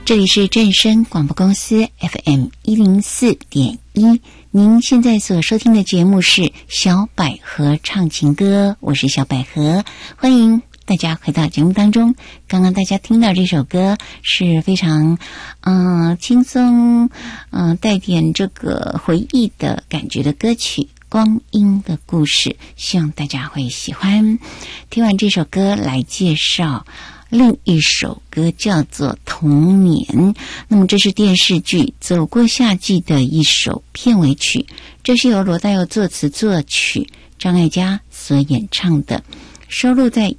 这里是正声广播公司 FM104.1，您现在所收听的节目是小百合唱情歌，我是小百合，欢迎大家回到节目当中。刚刚大家听到这首歌是非常轻松带点这个回忆的感觉的歌曲，光阴的故事，希望大家会喜欢。听完这首歌来介绍另一首歌，叫做《童年》。那么这是电视剧《走过夏季》的一首片尾曲，这是由罗大佑作词作曲，张艾嘉所演唱的，收录在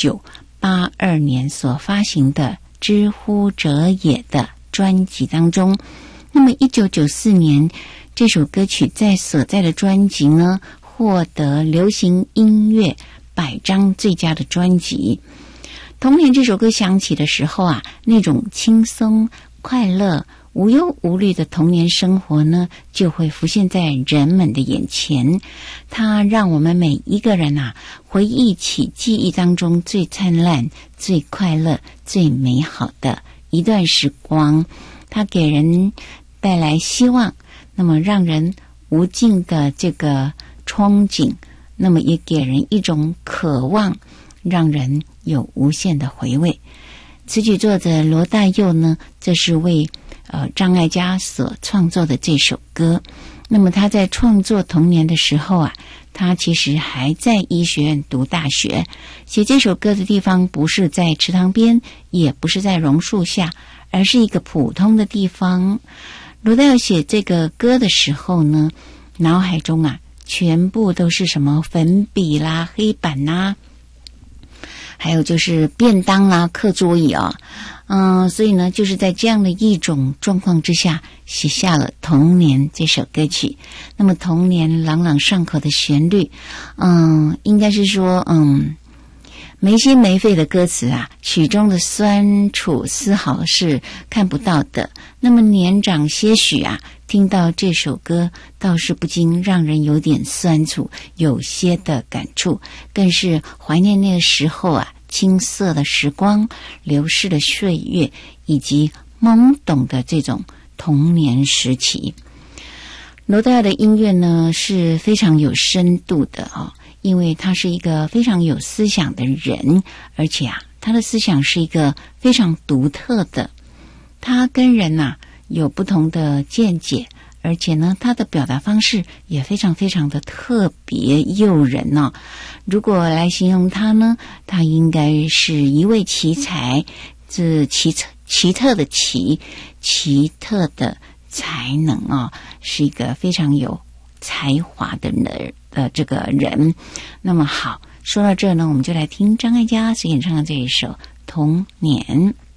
1982年所发行的《知乎者也》的专辑当中。那么1994年这首歌曲在所在的专辑呢，获得流行音乐100张最佳的专辑。童年这首歌响起的时候啊，那种轻松快乐无忧无虑的童年生活呢，就会浮现在人们的眼前。它让我们每一个人啊，回忆起记忆当中最灿烂、最快乐、最美好的一段时光。它给人带来希望，那么让人无尽的这个憧憬，那么也给人一种渴望，让人有无限的回味。词曲作者罗大佑呢，这是为张艾嘉所创作的这首歌。那么他在创作《童年》的时候啊，他其实还在医学院读大学，写这首歌的地方不是在池塘边，也不是在榕树下，而是一个普通的地方。罗大佑写这个歌的时候呢，脑海中啊全部都是什么粉笔啦、黑板啦，还有就是便当啦、课桌椅啊，所以呢，就是在这样的一种状况之下，写下了《童年》这首歌曲。那么《童年》朗朗上口的旋律，应该是说，没心没肺的歌词啊，曲中的酸楚丝毫是看不到的。那么年长些许啊，听到这首歌，倒是不禁让人有点酸楚，有些的感触，更是怀念那个时候啊，青涩的时光，流逝的岁月，以及懵懂的这种童年时期。罗大佑的音乐呢，是非常有深度的因为他是一个非常有思想的人，而且啊，他的思想是一个非常独特的，他跟人有不同的见解，而且呢，他的表达方式也非常非常的特别诱人如果来形容他呢，他应该是一位奇才，是奇特的奇特的才能是一个非常有才华的这个人。那么好，说到这呢，我们就来听张艾嘉所演唱的这一首《童年》。